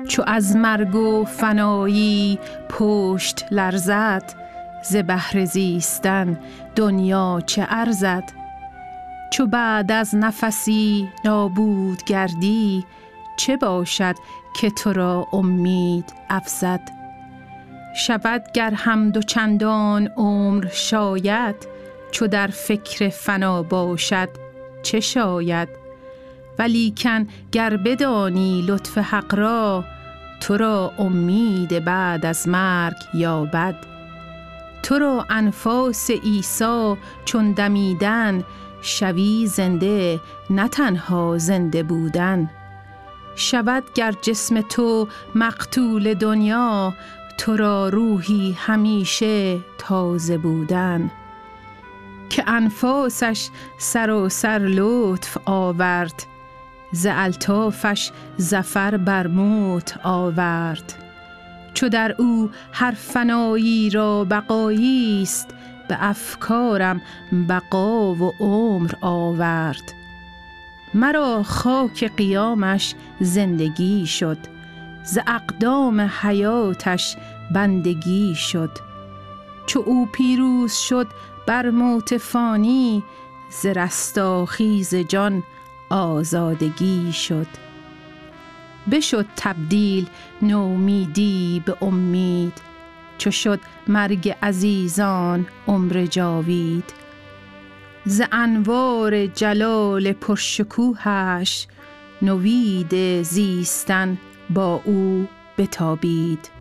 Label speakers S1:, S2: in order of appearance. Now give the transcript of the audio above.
S1: چو از مرگ و فنایی پشت لرزد، ز بهر زیستن دنیا چه ارزد؟ چو بعد از نفسی نابود گردی، چه باشد که تو را امید افزد؟ شود گر هم دو چندان عمر شاید، چو در فکر فنا باشد چه شاید؟ ولیکن گر بدانی لطف حق را، تو را امید بعد از مرگ یابد. تو را انفاس عیسی چون دمیدن، شوی زنده نه تنها زنده بودن. شود گر جسم تو مقتول دنیا، تو را روحی همیشه تازه بودن. که انفاسش سراسر لطف آورد، ز الطافش ظفر بر موت آورد. چو در او هر فنایی را بقایی است، به افکارم بقا و عمر آورد. مرا خاک قیامش زندگی شد، ز اقدام حیاتش بندگی شد. چو او پیروز شد بر موت فانی، ز رستاخیز جان آزادگی شد. بشد تبدیل نومیدی به امید، چو شد مرگ عزیزان عمر جاوید. ز انوار جلال پرشکوهش، نوید زیستن با او بتابید.